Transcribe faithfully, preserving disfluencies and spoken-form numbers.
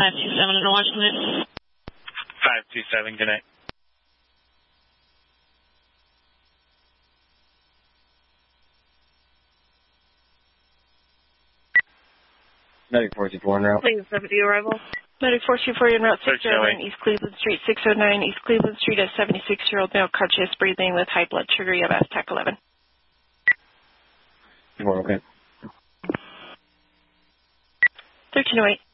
five two seven in Washington. five two seven, good night. ninety-four two four en route. Please, deputy arrival. ninety-four two four en route six oh nine East Cleveland Street, six oh nine East Cleveland Street, a seventy-six-year-old male conscious breathing with high blood sugar. You have S T A C eleven. two four, okay. thirteen oh eight.